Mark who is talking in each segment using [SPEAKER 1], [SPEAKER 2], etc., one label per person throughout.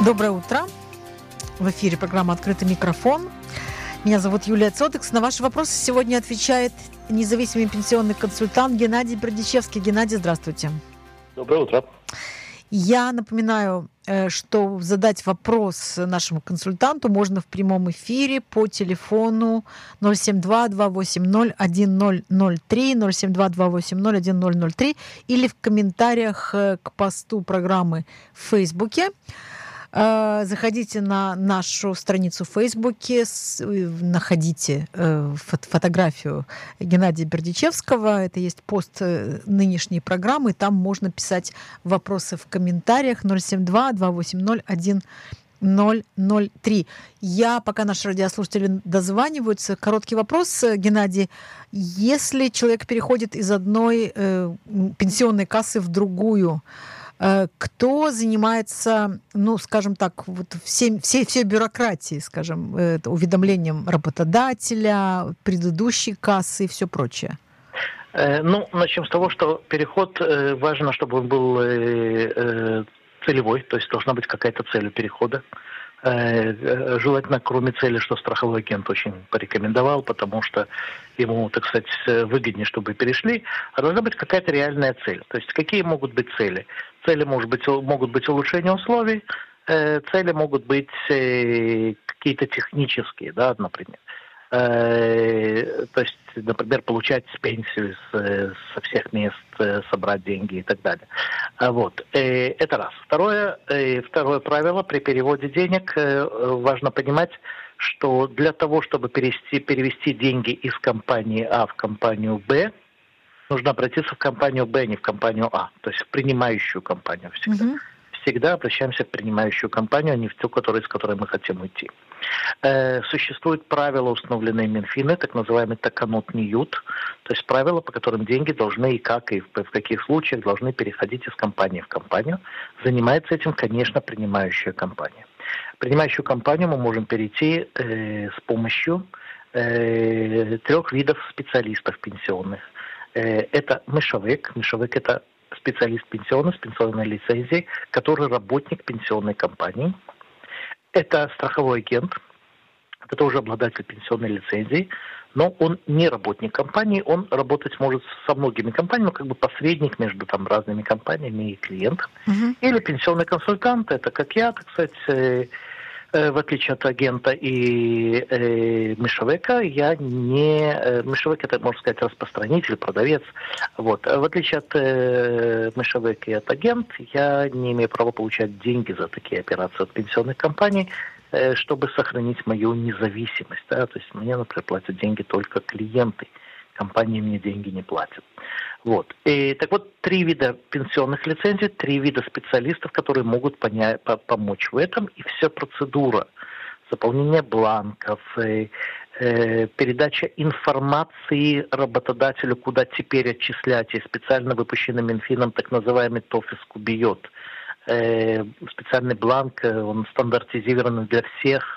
[SPEAKER 1] Доброе утро. В эфире программа «Открытый микрофон». Меня зовут Юлия Цотекс. На ваши вопросы сегодня отвечает независимый пенсионный консультант Геннадий Бердичевский. Геннадий, здравствуйте.
[SPEAKER 2] Доброе утро.
[SPEAKER 1] Я напоминаю, что задать вопрос нашему консультанту можно в прямом эфире по телефону 072-280-1003, 072-280-1003 или в комментариях к посту программы в Фейсбуке. Заходите на нашу страницу в Фейсбуке, находите фотографию Геннадия Бердичевского. Это есть пост нынешней программы. Там можно писать вопросы в комментариях 072-280-1003. Пока наши радиослушатели дозваниваются, короткий вопрос, Геннадий. Если человек переходит из одной пенсионной кассы в другую, кто занимается, скажем так, всей бюрократией, скажем, уведомлением работодателя, предыдущей кассы и все прочее?
[SPEAKER 2] Начнем с того, что переход важно, чтобы он был целевой, то есть должна быть какая-то цель у перехода. Желательно, кроме цели, что страховой агент очень порекомендовал, потому что ему, так сказать, выгоднее, чтобы перешли, а должна быть какая-то реальная цель. То есть какие могут быть цели? Цели могут быть улучшение условий, цели могут быть какие-то технические, да, например. То есть, например, получать пенсию со всех мест, собрать деньги и так далее. Это раз. Второе правило: при переводе денег важно понимать, что для того, чтобы перевести деньги из компании А в компанию Б, нужно обратиться в компанию Б, а не в компанию А, то есть в принимающую компанию всегда.
[SPEAKER 1] Угу.
[SPEAKER 2] Всегда обращаемся в принимающую компанию, а не в ту, с которой мы хотим уйти. Существуют правила, установленные Минфином, так называемый таканот ниют, то есть правила, по которым деньги должны и в каких случаях должны переходить из компании в компанию. Занимается этим, конечно, принимающая компания. В принимающую компанию мы можем перейти с помощью 3 видов специалистов пенсионных. Это мешовик. Мешовик – это специалист пенсионный с пенсионной лицензией, который работник пенсионной компании. Это страховой агент, это тоже обладатель пенсионной лицензии, но он не работник компании, он работать может со многими компаниями, как бы посредник между разными компаниями и клиентом.
[SPEAKER 1] Угу.
[SPEAKER 2] Или пенсионный консультант, это как я, так сказать, в отличие от агента и мешовика, мешовик — это, можно сказать, распространитель, продавец. В отличие от мешовика и от агента, я не имею права получать деньги за такие операции от пенсионных компаний, чтобы сохранить мою независимость. Да? То есть мне, например, платят деньги только клиенты. Компании мне деньги не платят. 3 вида пенсионных лицензий, 3 вида специалистов, которые могут помочь в этом, и вся процедура заполнения бланков, передача информации работодателю, куда теперь отчислять, и специально выпущенный Минфином так называемый ТОФИС Кубиот. Специальный бланк, он стандартизирован для всех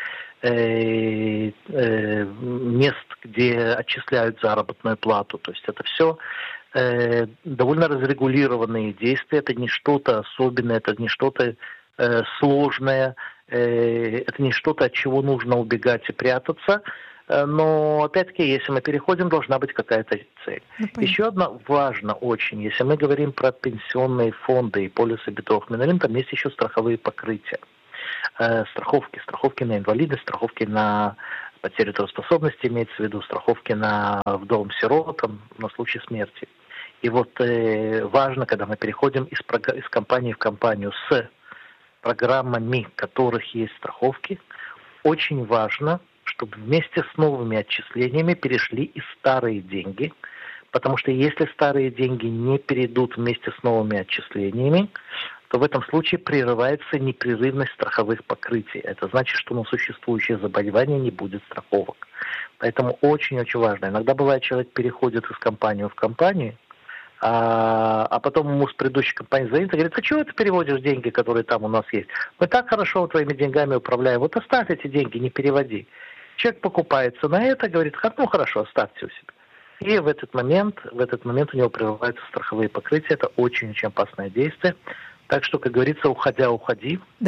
[SPEAKER 2] мест, где отчисляют заработную плату. То есть это все довольно разрегулированные действия, это не что-то особенное, это не что-то сложное, это не что-то, от чего нужно убегать и прятаться. Но, опять-таки, если мы переходим, должна быть какая-то цель. Еще одно важно очень, если мы говорим про пенсионные фонды и полисы битов миналим, там есть еще страховые покрытия. Страховки на инвалидность, страховки на потерю трудоспособности, имеется в виду страховки на вдовам-сиротам на случай смерти. И важно, когда мы переходим из компании в компанию с программами, в которых есть страховки, очень важно, чтобы вместе с новыми отчислениями перешли и старые деньги, потому что если старые деньги не перейдут вместе с новыми отчислениями, то в этом случае прерывается непрерывность страховых покрытий. Это значит, что на существующие заболевания не будет страховок. Поэтому очень-очень важно. Иногда бывает, человек переходит из компании в компанию, а потом ему с предыдущей компании звонит и говорит: а чего ты переводишь деньги, которые там у нас есть? Мы так хорошо твоими деньгами управляем, оставь эти деньги, не переводи. Человек покупается на это, говорит: хорошо, оставьте у себя. И в этот момент у него прерываются страховые покрытия. Это очень-очень опасное действие. Так что, как говорится, уходя, уходи.
[SPEAKER 1] Да.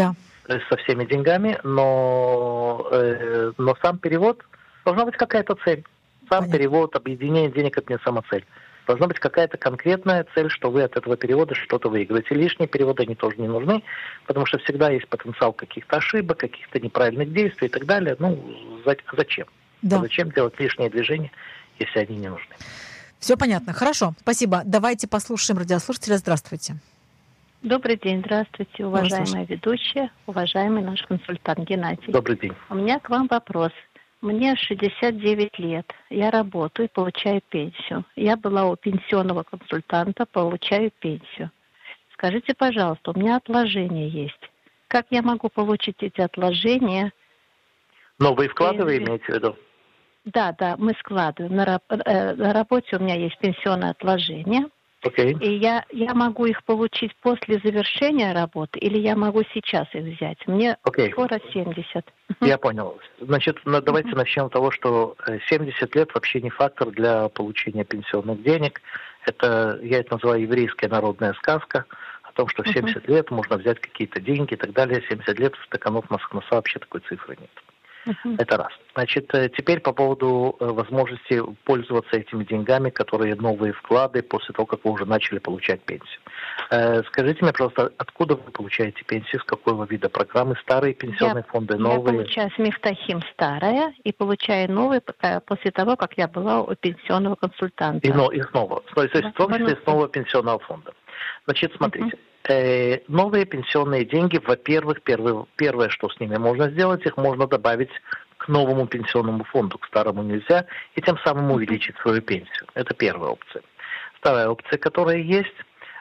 [SPEAKER 2] то есть со всеми деньгами, но сам перевод должна быть какая-то цель. Сам
[SPEAKER 1] Понятно.
[SPEAKER 2] перевод, объединение денег – это не сама цель. Должна быть какая-то конкретная цель, что вы от этого перевода что-то выиграете. Лишние переводы, они тоже не нужны, потому что всегда есть потенциал каких-то ошибок, каких-то неправильных действий и так далее. Ну, зачем?
[SPEAKER 1] Да.
[SPEAKER 2] Зачем делать лишние движения, если они не нужны?
[SPEAKER 1] Все понятно. Хорошо, спасибо. Давайте послушаем радиослушателя. Здравствуйте.
[SPEAKER 3] Добрый день, здравствуйте,
[SPEAKER 1] вас
[SPEAKER 3] уважаемая ведущая, уважаемый наш консультант Геннадий.
[SPEAKER 2] Добрый день.
[SPEAKER 3] У меня к вам вопрос. Мне 69 лет, я работаю и получаю пенсию. Я была у пенсионного консультанта, получаю пенсию. Скажите, пожалуйста, у меня отложения есть. Как я могу получить эти отложения?
[SPEAKER 2] Новые вклады вы имеете в виду?
[SPEAKER 3] Да, мы складываем. На работе у меня есть пенсионное отложение.
[SPEAKER 2] Окей.
[SPEAKER 3] И я могу их получить после завершения работы, или я могу сейчас их взять? Мне скоро 70.
[SPEAKER 2] Я понял. Значит, давайте начнем с того, что 70 лет вообще не фактор для получения пенсионных денег. Я это называю еврейская народная сказка о том, что в 70 лет можно взять какие-то деньги и так далее. 70 лет в стаканов Москва вообще такой цифры нет. Это раз. Значит, теперь по поводу возможности пользоваться этими деньгами, которые новые вклады после того, как вы уже начали получать пенсию. Скажите мне, пожалуйста, откуда вы получаете пенсию, с какого вида программы? Старые пенсионные фонды, новые?
[SPEAKER 3] Я получаю с Мифтахим старая и получаю новые после того, как я была у пенсионного консультанта.
[SPEAKER 2] И снова. То есть в том числе с нового пенсионного фонда. Значит, смотрите. Новые пенсионные деньги, во-первых, первое, что с ними можно сделать, их можно добавить к новому пенсионному фонду, к старому нельзя, и тем самым увеличить свою пенсию. Это первая опция. Вторая опция, которая есть,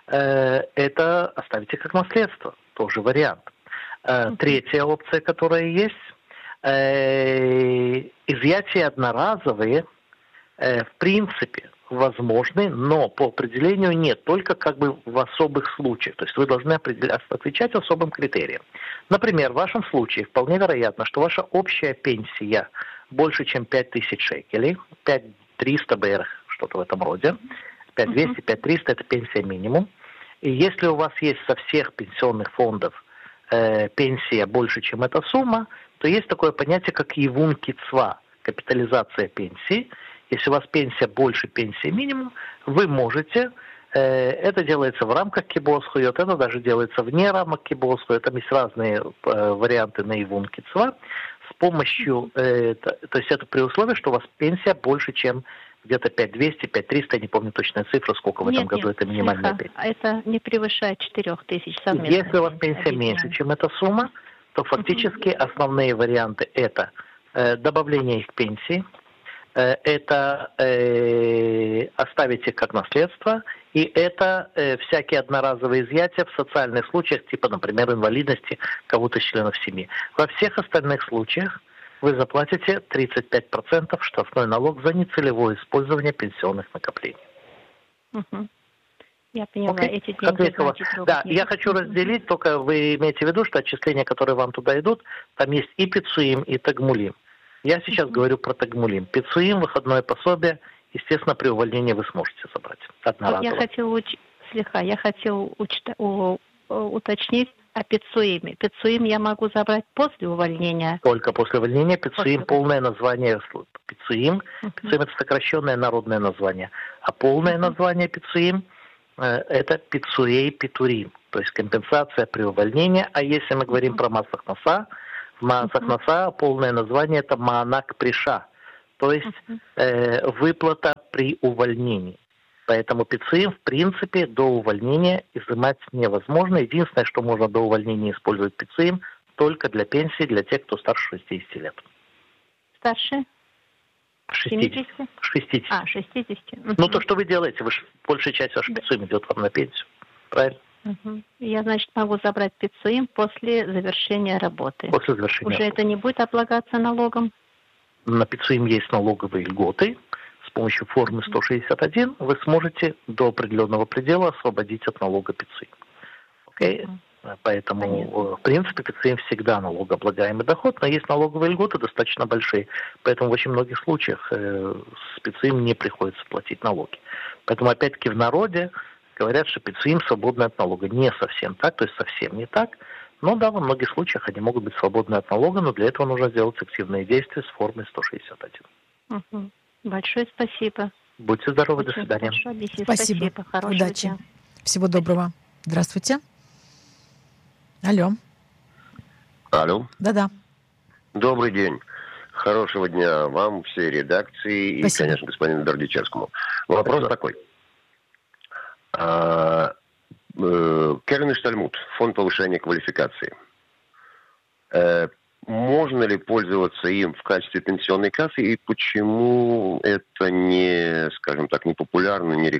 [SPEAKER 2] это оставить их как наследство, тоже вариант. Третья опция, которая есть, изъятия одноразовые, в принципе, возможны, но по определению нет, только как бы в особых случаях. То есть вы должны отвечать особым критериям. Например, в вашем случае вполне вероятно, что ваша общая пенсия больше, чем 5000 шекелей, 5300 БР, что-то в этом роде. 5200, 5300 – это пенсия минимум. И если у вас есть со всех пенсионных фондов пенсия больше, чем эта сумма, то есть такое понятие, как евун кицва, капитализация пенсии. Если у вас пенсия больше пенсии минимум, вы можете, это делается в рамках кибосхуйот, это даже делается вне рамок кибосхуйот, там есть разные варианты на евун кицва, с помощью, то есть это при условии, что у вас пенсия больше, чем где-то 5200, 5300, я не помню точную цифру, сколько в этом году это минимальная пенсия.
[SPEAKER 3] Это не превышает 4000 совместно.
[SPEAKER 2] Если у вас пенсия меньше, чем эта сумма, то фактически основные варианты это добавление их к пенсии, это оставить их как наследство, и это всякие одноразовые изъятия в социальных случаях, типа, например, инвалидности кого-то из членов семьи. Во всех остальных случаях вы заплатите 35% штрафной налог за нецелевое использование пенсионных накоплений.
[SPEAKER 3] Я поняла, эти деньги...
[SPEAKER 2] Да, я хочу разделить, только вы имеете в виду, что отчисления, которые вам туда идут, там есть и пицуим, и тагмулим. Я сейчас говорю про тагмулим. Пицуим, выходное пособие, естественно, при увольнении вы сможете забрать одноразово.
[SPEAKER 3] Я хотел уточнить о пицуиме. Пицуим я могу забрать после увольнения?
[SPEAKER 2] Только после увольнения. Пицуим, полное название пицуим. Пицуим – это сокращенное народное название. А полное название пицуим – это пицуей питурим, то есть компенсация при увольнении. А если мы говорим про массах носа, Маасахнаса, полное название это Маанак Приша, то есть выплата при увольнении. Поэтому пицуим, в принципе, до увольнения изымать невозможно. Единственное, что можно до увольнения использовать пицуим, только для пенсии, для тех, кто старше 60 лет.
[SPEAKER 3] Старше?
[SPEAKER 2] 60. 60.
[SPEAKER 3] 60.
[SPEAKER 2] Ну, то, что вы делаете, большая часть вашей пицуим идет вам на пенсию. Правильно?
[SPEAKER 3] Я, значит, могу забрать пицуим после завершения работы.
[SPEAKER 2] После завершения
[SPEAKER 3] Уже это не будет облагаться налогом?
[SPEAKER 2] На пицуим есть налоговые льготы. С помощью формы 161 вы сможете до определенного предела освободить от налога пицуим. Окей? Поэтому, понятно. В принципе, пицуим всегда налогооблагаемый доход, но есть налоговые льготы достаточно большие. Поэтому в очень многих случаях с пицуим не приходится платить налоги. Поэтому, опять-таки, в народе говорят, что пицуим свободны от налога. Не совсем так, то есть совсем не так. Ну да, во многих случаях они могут быть свободны от налога, но для этого нужно сделать активные действия с формой 161.
[SPEAKER 3] Угу. Большое спасибо.
[SPEAKER 2] Будьте здоровы,
[SPEAKER 3] Очень
[SPEAKER 2] до свидания.
[SPEAKER 3] хорошо объяснили.
[SPEAKER 1] Спасибо.
[SPEAKER 3] Хорошего
[SPEAKER 1] Удачи.
[SPEAKER 3] дня.
[SPEAKER 1] Всего доброго. Здравствуйте. Алло.
[SPEAKER 4] Алло.
[SPEAKER 1] Да-да.
[SPEAKER 4] Добрый день. Хорошего дня вам, всей редакции
[SPEAKER 1] Спасибо.
[SPEAKER 4] и, конечно, господину Бердичевскому. Вопрос такой. Керн и Штальмут, фонд повышения квалификации. Можно ли пользоваться им в качестве пенсионной кассы и почему это не, скажем так, не популярно, не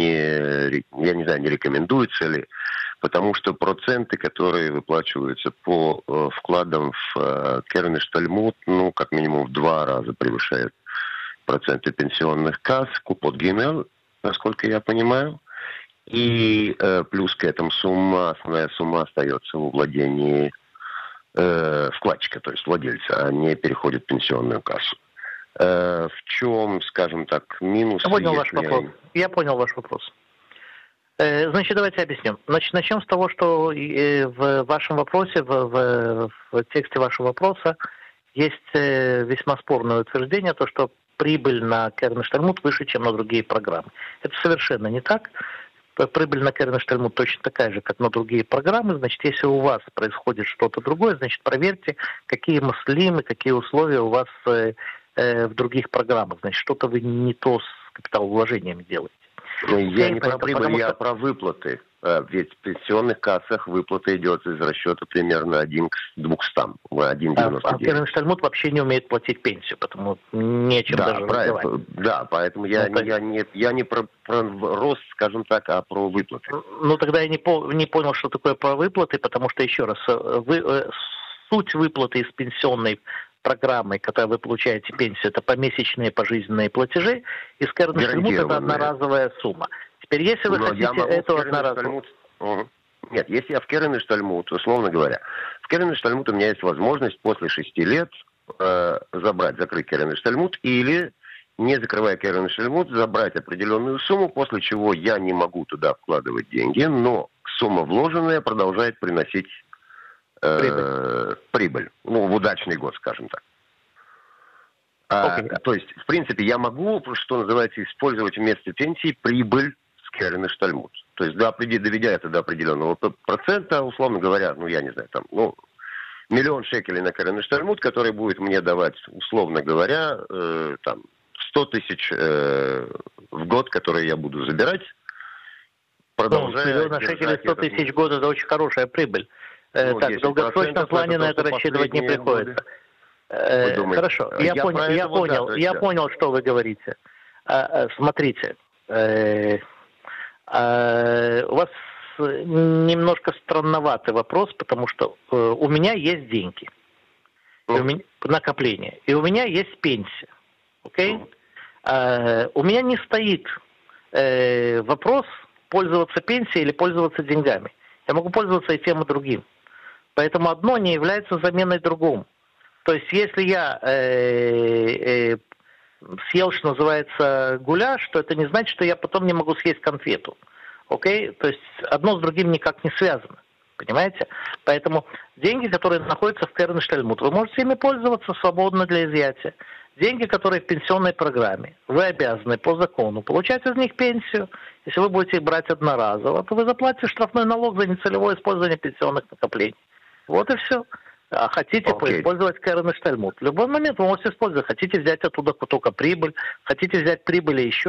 [SPEAKER 4] рекомендуется ли? Потому что проценты, которые выплачиваются по вкладам в Керн и Штальмут, ну, как минимум в 2 раза превышают проценты пенсионных касс, Купот Гимел, насколько я понимаю. И плюс к этому основная сумма остается во владении вкладчика, то есть владельца, а не переходит в пенсионную кассу. В чем, скажем так, минус?
[SPEAKER 2] Я понял ваш вопрос. Я понял ваш вопрос. Значит, давайте объясним. Значит, начнем с того, что в вашем вопросе, в тексте вашего вопроса есть весьма спорное утверждение, то, что прибыль на Керн и Штальмут выше, чем на другие программы. Это совершенно не так. Прибыль на Керн и Штальмут точно такая же, как на другие программы. Значит, если у вас происходит что-то другое, значит, проверьте, какие маслимы, какие условия у вас в других программах. Значит, что-то вы не то с капиталовложениями делаете.
[SPEAKER 4] Я не про прибыль, я про выплаты. Ведь в пенсионных кассах выплата идет из расчета примерно 1 к 200. 1,99.
[SPEAKER 2] А Керн и Штальмут вообще не умеет платить пенсию, потому нечем даже разговаривать.
[SPEAKER 4] Да, поэтому я не про рост, скажем так, а про выплаты.
[SPEAKER 2] Ну, тогда я не понял, что такое про выплаты, потому что, еще раз, суть выплаты из пенсионной программы, когда вы получаете пенсию, это помесячные пожизненные платежи, из Керн и Штальмут это одноразовая сумма. Теперь, если вы хотите эту одноразовую...
[SPEAKER 4] Нет, если я в Керн и Штальмут, условно говоря, в Керн и Штальмут у меня есть возможность после 6 лет закрыть Керн и Штальмут или, не закрывая Керн и Штальмут, забрать определенную сумму, после чего я не могу туда вкладывать деньги, но сумма вложенная продолжает приносить прибыль. Ну, в удачный год, скажем так. То есть, в принципе, я могу, что называется, использовать вместо пенсии прибыль с Керн и Штальмут. То есть, доведя это до определенного процента, условно говоря, ну, я не знаю, там, 1 000 000 шекелей на Керн и Штальмут, который будет мне давать, условно говоря, 100 000 в год, которые я буду забирать, продолжая...
[SPEAKER 2] 1 000 000 шекелей 100 000 в год – это очень хорошая прибыль. Так, в долгосрочном плане на это рассчитывать не приходится. Хорошо, я понял, что вы говорите. Смотрите, у вас немножко странноватый вопрос, потому что у меня есть деньги, накопления, и у меня есть пенсия. Окей? У меня не стоит вопрос пользоваться пенсией или пользоваться деньгами. Я могу пользоваться и тем, и другим. Поэтому одно не является заменой другому. То есть, если я съел, что называется, гуляш, то это не значит, что я потом не могу съесть конфету. Окей? То есть, одно с другим никак не связано. Понимаете? Поэтому деньги, которые находятся в Керн и Штальмут, вы можете ими пользоваться свободно для изъятия. Деньги, которые в пенсионной программе, вы обязаны по закону получать из них пенсию. Если вы будете их брать одноразово, то вы заплатите штрафной налог за нецелевое использование пенсионных накоплений. Вот и все. А хотите поиспользовать Керн и Штальмут. В любой момент вы можете использовать. Хотите взять оттуда только прибыль, хотите взять прибыль и еще